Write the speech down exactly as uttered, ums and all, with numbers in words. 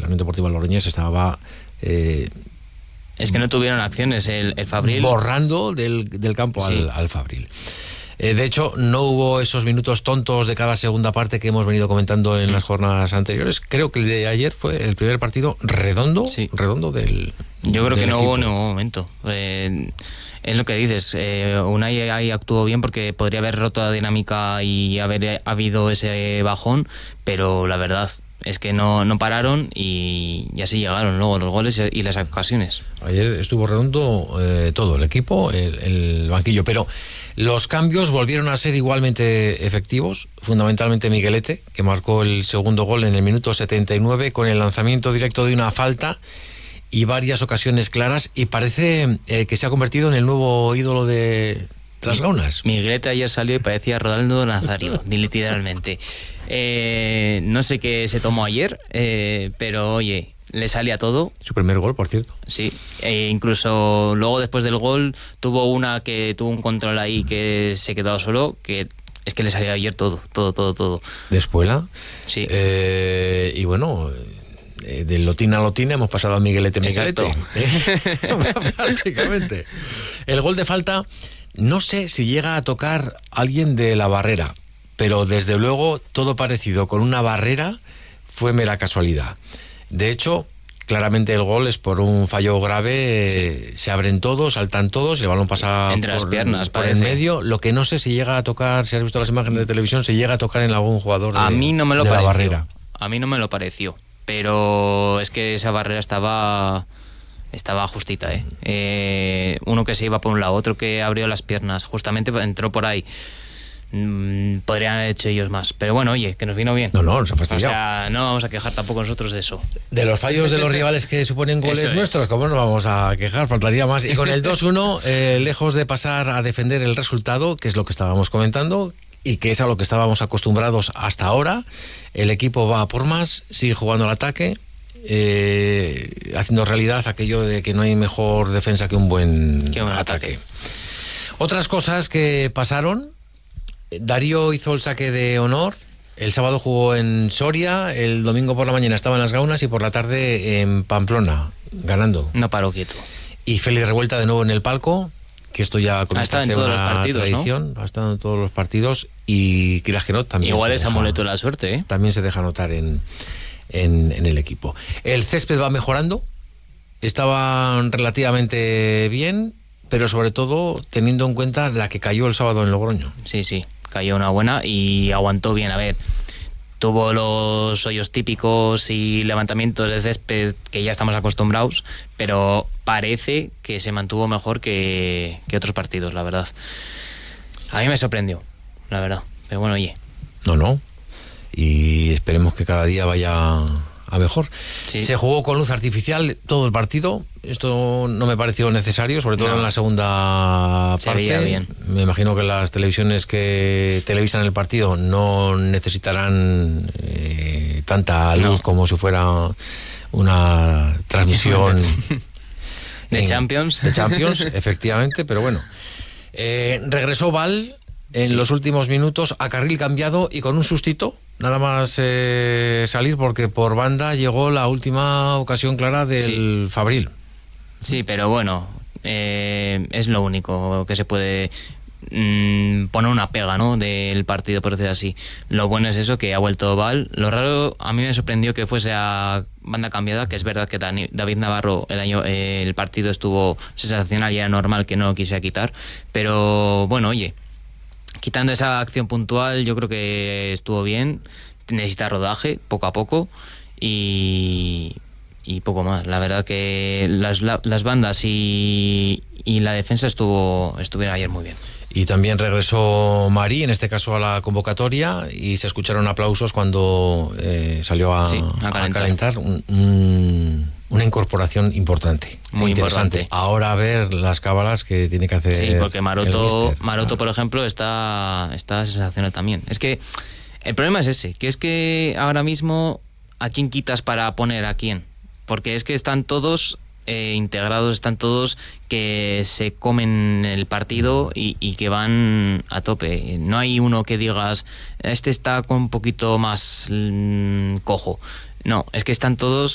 la Unión Deportiva Logroñés estaba... Eh, es que no tuvieron acciones el, el Fabril. Borrando del, del campo sí. al, al Fabril. Eh, de hecho, no hubo esos minutos tontos de cada segunda parte que hemos venido comentando en las jornadas anteriores. Creo que el de ayer fue el primer partido redondo, sí. redondo del Yo creo del que no equipo. hubo ningún momento. Eh, es lo que dices, eh, Unai ahí actuó bien porque podría haber roto la dinámica y haber habido ese bajón, pero la verdad es que no, no pararon y, y así llegaron luego los goles y las ocasiones. Ayer estuvo redondo eh, todo, el equipo, el, el banquillo, pero los cambios volvieron a ser igualmente efectivos, fundamentalmente Miguelete, que marcó el segundo gol en el minuto setenta y nueve con el lanzamiento directo de una falta y varias ocasiones claras, y parece eh, que se ha convertido en el nuevo ídolo de las Gaunas. Miguelete ayer salió y parecía Ronaldo Nazario, literalmente. Eh, no sé qué se tomó ayer, eh, pero oye, le salía todo. Su primer gol, por cierto. Sí, e incluso luego después del gol tuvo una que tuvo un control ahí que se quedó solo, que es que le salía ayer todo, todo, todo, todo. De espuela. Sí. Eh, y bueno, eh, del lotín a lotín hemos pasado a Miguelete, Miguelete. Prácticamente. El gol de falta, no sé si llega a tocar alguien de la barrera, pero desde luego todo parecido con una barrera fue mera casualidad. De hecho, claramente el gol es por un fallo grave, sí. eh, se abren todos, saltan todos, el balón pasa entre por, las piernas, por parece. el medio. Lo que no sé si llega a tocar, si has visto las imágenes de televisión, si llega a tocar en algún jugador de, a mí no me lo de pareció. la barrera. A mí no me lo pareció, pero es que esa barrera estaba... Estaba justita, ¿eh? ¿eh? Uno que se iba por un lado, otro que abrió las piernas, justamente entró por ahí. Mm, podrían haber hecho ellos más, pero bueno, oye, que nos vino bien. No, no, nos ha fastidiado. O sea, no vamos a quejar tampoco nosotros de eso. De los fallos de los rivales que suponen goles es. nuestros, ¿cómo nos vamos a quejar? Faltaría más. Y con el dos uno, eh, lejos de pasar a defender el resultado, que es lo que estábamos comentando, y que es a lo que estábamos acostumbrados hasta ahora, el equipo va por más, sigue jugando al ataque, Eh, haciendo realidad aquello de que no hay mejor defensa que un buen, que un ataque. ataque. Otras cosas que pasaron: Darío hizo el saque de honor, el sábado jugó en Soria, el domingo por la mañana estaba en Las Gaunas y por la tarde en Pamplona, ganando. No paró quieto. Y Félix Revuelta de nuevo en el palco, que esto ya ha estado en todos los partidos, tradición, ¿no? Ha estado en todos los partidos, y quieras que no, también igual es deja, amuleto de la suerte, ¿eh? También se deja notar en En, en el equipo. El césped va mejorando, estaba relativamente bien, pero sobre todo teniendo en cuenta la que cayó el sábado en Logroño. Sí, sí, cayó una buena y aguantó bien. A ver, tuvo los hoyos típicos y levantamientos de césped que ya estamos acostumbrados, pero parece que se mantuvo mejor que, que otros partidos, la verdad. A mí me sorprendió, la verdad, pero bueno, oye. No, no. Y esperemos que cada día vaya a mejor. Sí. Se jugó con luz artificial todo el partido. Esto no me pareció necesario, sobre todo no. en la segunda Se parte. veía bien. Me imagino que las televisiones que televisan el partido no necesitarán eh, tanta luz no. como si fuera una transmisión de en, Champions. De Champions, efectivamente, pero bueno. Eh, regresó Val en sí. los últimos minutos a carril cambiado y con un sustito, nada más eh, salir, porque por banda llegó la última ocasión clara del sí. Fabril. Sí, pero bueno, eh, es lo único que se puede mmm, poner una pega, ¿no?, del partido, por decir así. Lo bueno es eso, que ha vuelto Val. Lo raro, a mí me sorprendió que fuese a banda cambiada, que es verdad que David Navarro el año eh, el partido estuvo sensacional y era normal que no lo quisiera quitar, pero bueno, oye, quitando esa acción puntual, yo creo que estuvo bien. Necesita rodaje, poco a poco, y, y poco más. La verdad que las, la, las bandas y, y la defensa estuvo estuvieron ayer muy bien. Y también regresó Marí, en este caso a la convocatoria, y se escucharon aplausos cuando eh, salió a, sí, a calentar, a calentar un, un, una incorporación importante. Muy interesante. Importante. Ahora a ver las cábalas que tiene que hacer. Sí, porque Maroto, Maroto ah. por ejemplo, está, está sensacional también. Es que el problema es ese, que es que ahora mismo, ¿a quién quitas para poner a quién? Porque es que están todos eh, integrados, están todos que se comen el partido y, y que van a tope. No hay uno que digas, este está con un poquito más mmm, cojo. No, es que están todos